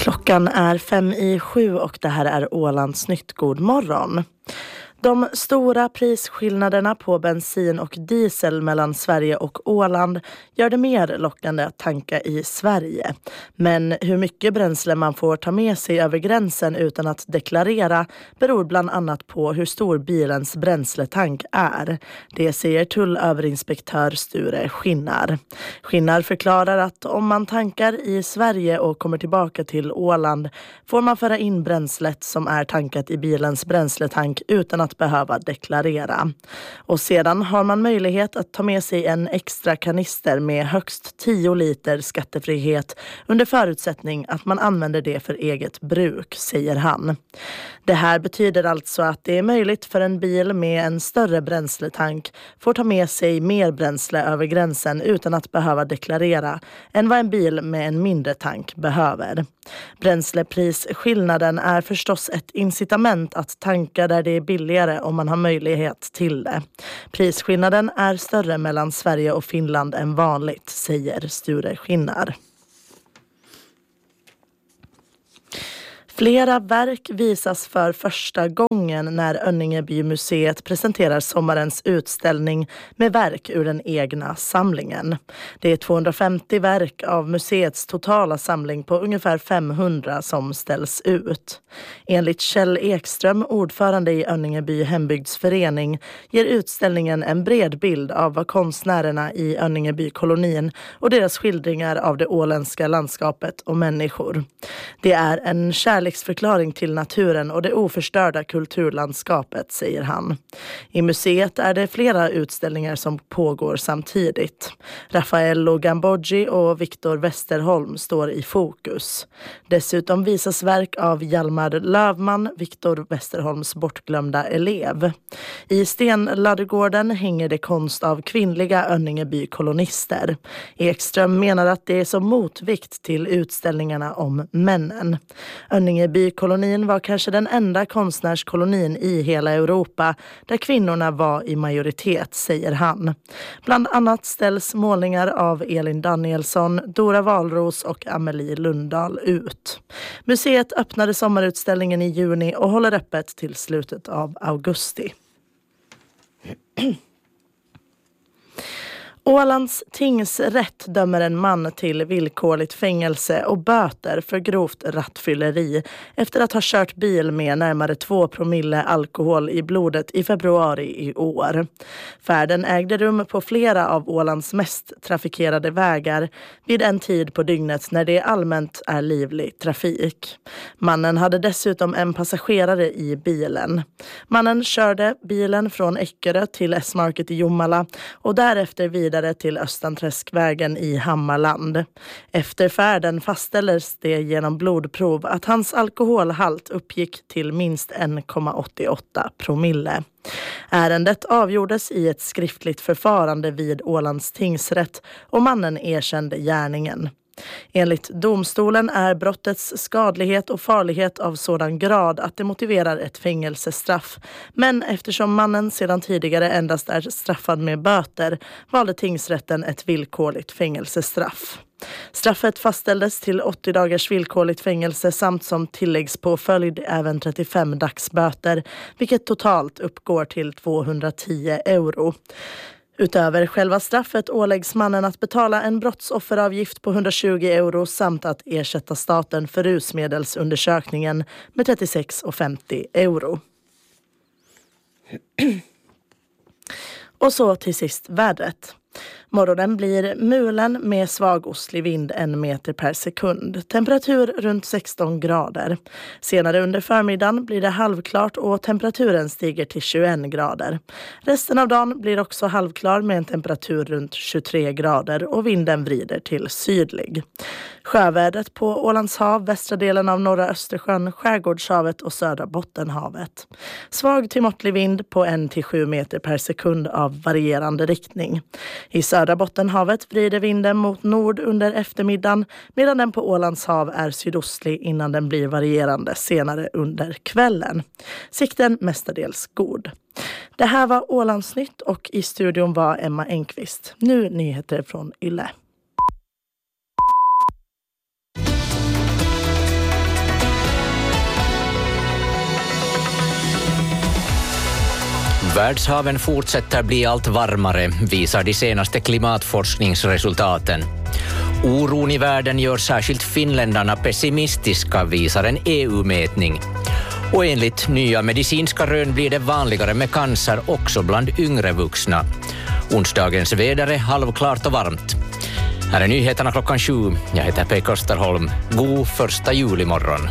Klockan är 6:55 och det här är Ålandsnytt. God morgon. De stora prisskillnaderna på bensin och diesel mellan Sverige och Åland gör det mer lockande att tanka i Sverige. Men hur mycket bränsle man får ta med sig över gränsen utan att deklarera beror bland annat på hur stor bilens bränsletank är. Det säger tullöverinspektör Sture Skinnar. Skinnar förklarar att om man tankar i Sverige och kommer tillbaka till Åland får man föra in bränslet som är tankat i bilens bränsletank utan att behöva deklarera. Och sedan har man möjlighet att ta med sig en extra kanister med högst 10 liter skattefrihet under förutsättning att man använder det för eget bruk, säger han. Det här betyder alltså att det är möjligt för en bil med en större bränsletank får ta med sig mer bränsle över gränsen utan att behöva deklarera än vad en bil med en mindre tank behöver. Bränsleprisskillnaden är förstås ett incitament att tanka där det är billigare om man har möjlighet till det. Prisskillnaden är större mellan Sverige och Finland än vanligt, säger Sture Skinnar. Flera verk visas för första gången när Önningebymuseet presenterar sommarens utställning med verk ur den egna samlingen. Det är 250 verk av museets totala samling på ungefär 500 som ställs ut. Enligt Kjell Ekström, ordförande i Önningeby hembygdsförening, ger utställningen en bred bild av vad konstnärerna i Önningeby-kolonin och deras skildringar av det åländska landskapet och människor. Det är en kärleksförklaring till naturen och det oförstörda kulturlandskapet, säger han. I museet är det flera utställningar som pågår samtidigt. Raffaello Gamboggi och Viktor Westerholm står i fokus. Dessutom visas verk av Hjalmar Lövman, Viktor Westerholms bortglömda elev. I Stenladugården hänger det konst av kvinnliga Önningeby-kolonister. Ekström menar att det är som motvikt till utställningarna om männen. Önningeby-kolonin var kanske den enda konstnärskolonin i hela Europa där kvinnorna var i majoritet, säger han. Bland annat ställs målningar av Elin Danielsson, Dora Walros och Amelie Lundahl ut. Museet öppnade sommarutställningen i juni och håller öppet till slutet av augusti. Ålands tingsrätt dömer en man till villkorligt fängelse och böter för grovt rattfylleri efter att ha kört bil med närmare 2 promille alkohol i blodet i februari i år. Färden ägde rum på flera av Ålands mest trafikerade vägar vid en tid på dygnet när det allmänt är livlig trafik. Mannen hade dessutom en passagerare i bilen. Mannen körde bilen från Eckerö till S-market i Jomala och därefter vidare till Östanträskvägen i Hammarland. Efter färden fastställdes det genom blodprov att hans alkoholhalt uppgick till minst 1,88 promille. Ärendet avgjordes i ett skriftligt förfarande vid Ålands tingsrätt och mannen erkände gärningen. Enligt domstolen är brottets skadlighet och farlighet av sådan grad att det motiverar ett fängelsestraff. Men eftersom mannen sedan tidigare endast är straffad med böter valde tingsrätten ett villkorligt fängelsestraff. Straffet fastställdes till 80 dagars villkorligt fängelse samt som tilläggspåföljd även 35 dagsböter, vilket totalt uppgår till 210 euro. Utöver själva straffet åläggs mannen att betala en brottsofferavgift på 120 euro samt att ersätta staten för rusmedelsundersökningen med 36,50 euro. Och så till sist vädret. Morgonen blir mulen med svag ostlig vind 1 meter per sekund. Temperatur runt 16 grader. Senare under förmiddagen blir det halvklart och temperaturen stiger till 21 grader. Resten av dagen blir också halvklar med en temperatur runt 23 grader och vinden vrider till sydlig. Sjövädret på Ålands hav, västra delen av norra Östersjön, Skärgårdshavet och södra Bottenhavet. Svag till måttlig vind på 1-7 meter per sekund av varierande riktning. I södra Bottenhavet vrider vinden mot nord under eftermiddagen medan den på Ålands hav är sydostlig innan den blir varierande senare under kvällen. Sikten mestadels god. Det här var Ålandsnytt och i studion var Emma Engqvist. Nu nyheter från Yle. Världshaven fortsätter bli allt varmare, visar de senaste klimatforskningsresultaten. Oron i världen gör särskilt finländarna pessimistiska, visar en EU-mätning. Och enligt nya medicinska rön blir det vanligare med cancer också bland yngre vuxna. Onsdagens väder är halvklart och varmt. Här är nyheterna 7:00. Jag heter Pekka Österholm. God 1 juli morgon.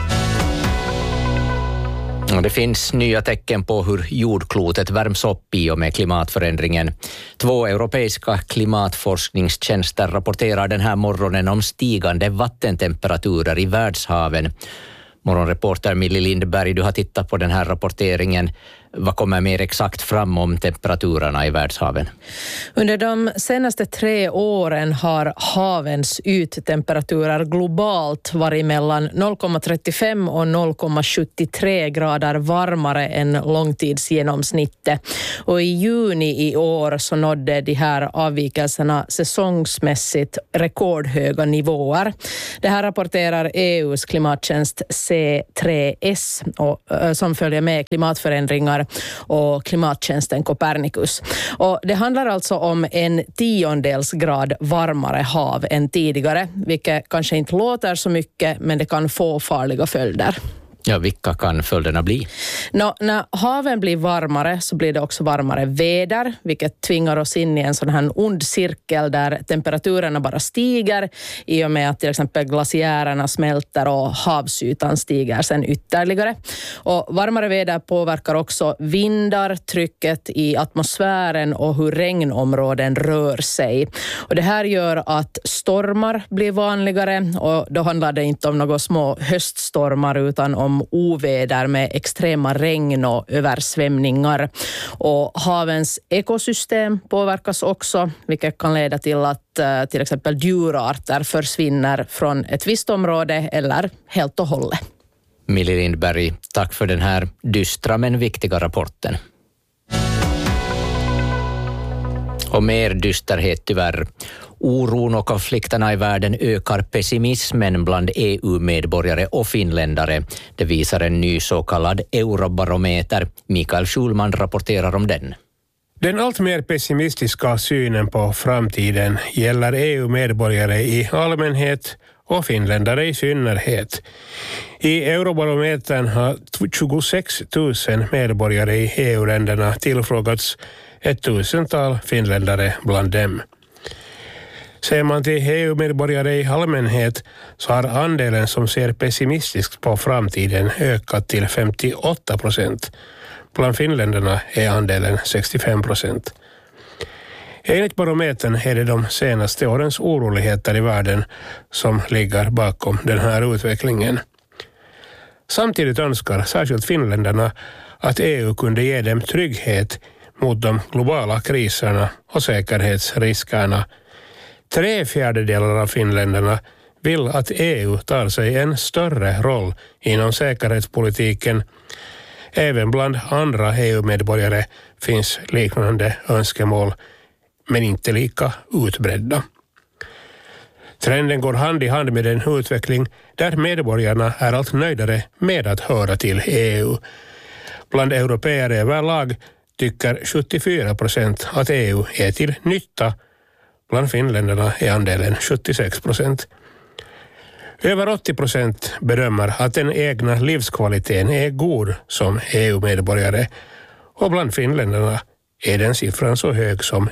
Det finns nya tecken på hur jordklotet värms upp i och med klimatförändringen. 2 europeiska klimatforskningstjänster rapporterar den här morgonen om stigande vattentemperaturer i världshaven. Morgonreporter Millie Lindberg, du har tittat på den här rapporteringen. Vad kommer mer exakt fram om temperaturerna i världshaven? Under de senaste 3 åren har havens yttemperaturer globalt varit mellan 0,35 och 0,73 grader varmare än långtidsgenomsnittet. Och i juni i år så nådde de här avvikelserna säsongsmässigt rekordhöga nivåer. Det här rapporterar EUs klimattjänst C3S som följer med klimatförändringar och klimattjänsten Copernicus. Och det handlar alltså om 1/10 grad varmare hav än tidigare, vilket kanske inte låter så mycket, men det kan få farliga följder. Ja, vilka kan följderna bli? När haven blir varmare så blir det också varmare väder, vilket tvingar oss in i en sån här ond cirkel där temperaturerna bara stiger i och med att till exempel glaciärerna smälter och havsytan stiger sen ytterligare. Och varmare väder påverkar också vindar, trycket i atmosfären och hur regnområden rör sig. Och det här gör att stormar blir vanligare, och då handlar det inte om några små höststormar utan om oväder med extrema regn och översvämningar. Och havens ekosystem påverkas också, vilket kan leda till att till exempel djurarter försvinner från ett visst område eller helt och hållet. Millie Lindberg, tack för den här dystra men viktiga rapporten. Och mer dysterhet tyvärr. Oron och konflikterna i världen ökar pessimismen bland EU-medborgare och finländare. Det visar en ny så kallad eurobarometer. Mikael Schulman rapporterar om den. Den allt mer pessimistiska synen på framtiden gäller EU-medborgare i allmänhet och finländare i synnerhet. I Eurobarometern har 26 000 medborgare i EU-länderna tillfrågats, 1000-tal finländare bland dem. Ser man till EU-medborgare i allmänhet så har andelen som ser pessimistiskt på framtiden ökat till 58%. Bland finländarna är andelen 65%. Enligt barometern är det de senaste årens oroligheter i världen som ligger bakom den här utvecklingen. Samtidigt önskar särskilt finländarna att EU kunde ge dem trygghet mot de globala kriserna och säkerhetsriskerna. 3/4 av finländarna vill att EU tar sig en större roll inom säkerhetspolitiken. Även bland andra EU-medborgare finns liknande önskemål, men inte lika utbredda. Trenden går hand i hand med en utveckling där medborgarna är allt nöjdare med att höra till EU. Bland européer överlag tycker 74% att EU är till nytta. Bland finländarna är andelen 76%. Över 80% bedömer att den egna livskvaliteten är god som EU-medborgare, och bland finländarna är den siffran så hög som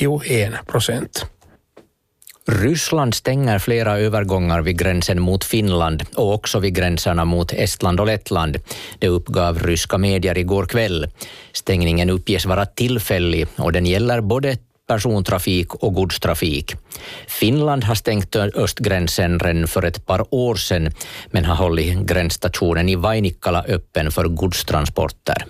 91%. Ryssland stänger flera övergångar vid gränsen mot Finland och också vid gränserna mot Estland och Lettland. Det uppgav ryska medier igår kväll. Stängningen uppges vara tillfällig och den gäller både persontrafik och godstrafik. Finland har stängt östgränsen redan för ett par år sedan, men har hållit gränsstationen i Vainikkala öppen för godstransporter.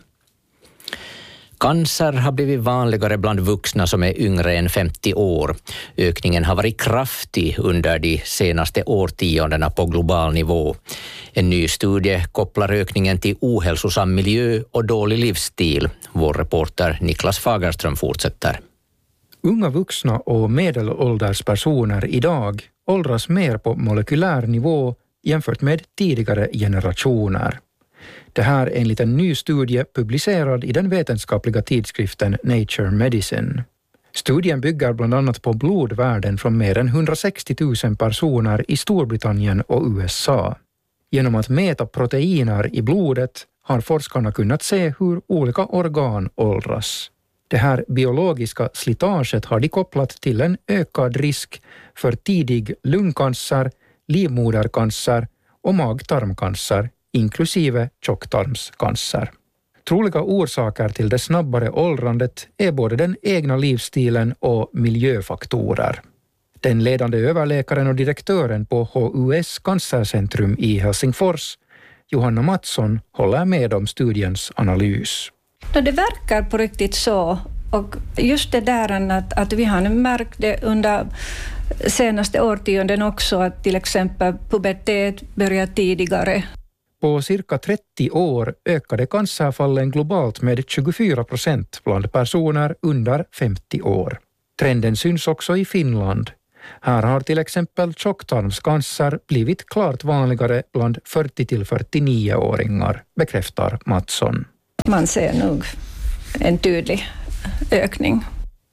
Cancer har blivit vanligare bland vuxna som är yngre än 50 år. Ökningen har varit kraftig under de senaste årtiondena på global nivå. En ny studie kopplar ökningen till ohälsosam miljö och dålig livsstil. Vår reporter Niklas Fagerström fortsätter. Unga vuxna och medelålders personer idag åldras mer på molekylär nivå jämfört med tidigare generationer. Det här är enligt en ny studie publicerad i den vetenskapliga tidskriften Nature Medicine. Studien bygger bland annat på blodvärden från mer än 160 000 personer i Storbritannien och USA. Genom att mäta proteiner i blodet har forskarna kunnat se hur olika organ åldras. Det här biologiska slitaget har de kopplat till en ökad risk för tidig lungcancer, livmodercancer och mag-tarmcancer, inklusive tjocktarmscancer. Troliga orsaker till det snabbare åldrandet är både den egna livsstilen och miljöfaktorer. Den ledande överläkaren och direktören på HUS cancercentrum i Helsingfors, Johanna Mattsson, håller med om studiens analys. Det verkar på riktigt så. Och just det där att vi har märkt det under senaste årtionden också, att till exempel pubertet börjar tidigare. På cirka 30 år ökade cancerfallen globalt med 24% bland personer under 50 år. Trenden syns också i Finland. Här har till exempel tjocktarmscancer blivit klart vanligare bland 40-49-åringar, bekräftar Mattsson. Man ser nog en tydlig ökning.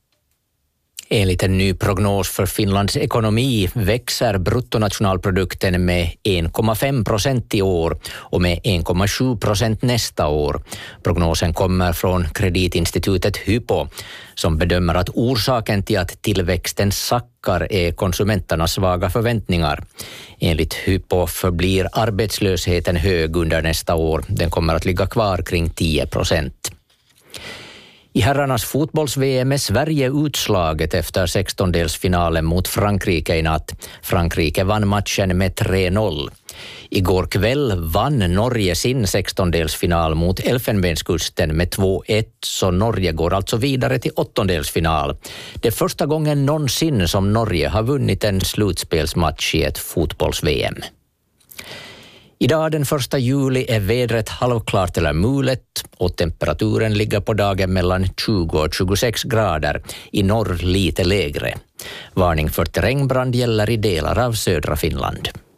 Enligt en ny prognos för Finlands ekonomi växer bruttonationalprodukten med 1,5% i år och med 1,7% nästa år. Prognosen kommer från kreditinstitutet Hypo som bedömer att orsaken till att tillväxten sackar är konsumenternas svaga förväntningar. Enligt Hypo förblir arbetslösheten hög under nästa år. Den kommer att ligga kvar kring 10%. I herrarnas fotbolls-VM är Sverige utslaget efter 16-delsfinalen mot Frankrike i natt. Frankrike vann matchen med 3-0. Igår kväll vann Norge sin 16-delsfinal mot Elfenbenskusten med 2-1, så Norge går alltså vidare till 8-delsfinal. Det är första gången någonsin som Norge har vunnit en slutspelsmatch i ett fotbolls-VM. Idag den 1 juli är vädret halvklart eller mulet och temperaturen ligger på dagen mellan 20 och 26 grader, i norr lite lägre. Varning för terrängbrand gäller i delar av södra Finland.